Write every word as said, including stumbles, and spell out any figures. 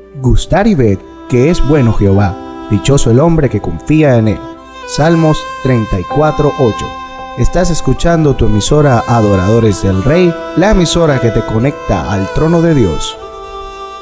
Gustar y ver que es bueno Jehová, dichoso el hombre que confía en él. Salmos treinta y cuatro, ocho. Estás escuchando tu emisora Adoradores del Rey, la emisora que te conecta al trono de Dios.